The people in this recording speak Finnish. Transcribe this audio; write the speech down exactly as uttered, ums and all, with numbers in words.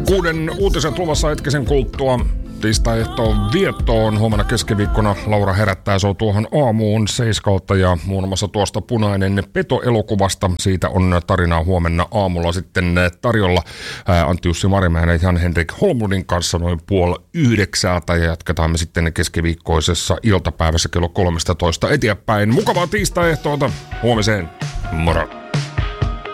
Kuuden uutiset luvassa hetkisen kuluttua. Tiistai-ehtoon viettoon. Huomenna keskiviikkona Laura herättää sou tuohon aamuun seiskalta ja muun muassa tuosta Punainen Peto-elokuvasta. Siitä on tarinaa huomenna aamulla sitten tarjolla Antti Jussi Marimäen ja Jan-Henrik Holmlundin kanssa noin puoli yhdeksältä ja jatketaan me sitten keskiviikkoisessa iltapäivässä kello kolmetoista eteenpäin. Mukavaa tiistai-ehtoota. Huomiseen. Moro.